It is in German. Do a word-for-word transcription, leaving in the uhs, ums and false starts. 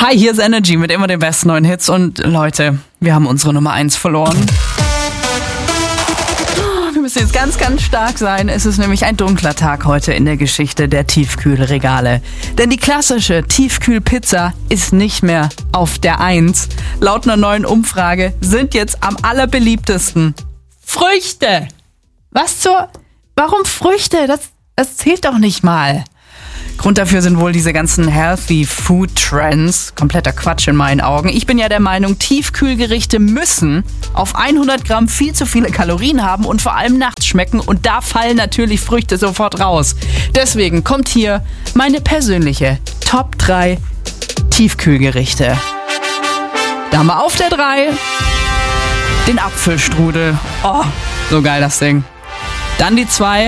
Hi, hier ist Energy mit immer den besten neuen Hits und Leute, wir haben unsere Nummer eins verloren. Wir müssen jetzt ganz, ganz stark sein. Es ist nämlich ein dunkler Tag heute in der Geschichte der Tiefkühlregale. Denn die klassische Tiefkühlpizza ist nicht mehr auf der Eins. Laut einer neuen Umfrage sind jetzt am allerbeliebtesten Früchte. Was zur... Warum Früchte? Das, das zählt doch nicht mal. Grund dafür sind wohl diese ganzen Healthy Food Trends. Kompletter Quatsch in meinen Augen. Ich bin ja der Meinung, Tiefkühlgerichte müssen auf hundert Gramm viel zu viele Kalorien haben und vor allem nachts schmecken. Und da fallen natürlich Früchte sofort raus. Deswegen kommt hier meine persönliche Top drei Tiefkühlgerichte. Da haben wir auf der drei den Apfelstrudel. Oh, so geil das Ding. Dann die zwei.